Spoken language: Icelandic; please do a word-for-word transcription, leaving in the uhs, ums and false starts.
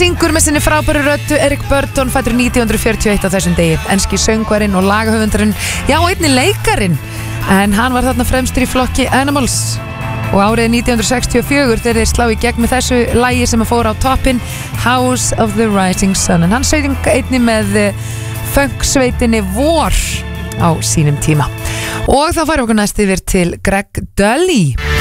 syngur með sinni frábæru röddu. Eric Burton fættur nítján hundruð fjörutíu og eitt á þessum degi. Enski söngvarinn og lagahöfundarinn, já, einnig leikarinn. En hann var þarna fremstur í flokki Animals. Og árið nítján hundruð sextíu og fjögur þegar þeir slá í gegn með þessu lagi sem að fóra á toppinn, House of the Rising Sun. En hann söng einnig með funksveitinni Vor á sínum tíma. Og þá færum við okkur næst yfir til Greg Dully.